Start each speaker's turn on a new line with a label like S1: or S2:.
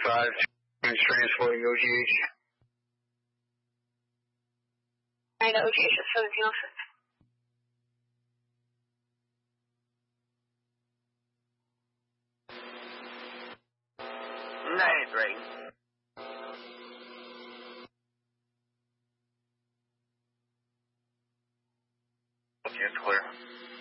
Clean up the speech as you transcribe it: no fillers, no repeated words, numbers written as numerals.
S1: 5, transporting OGH.
S2: I know OGH is 1706.
S3: Night ring.
S1: Okay, it's clear.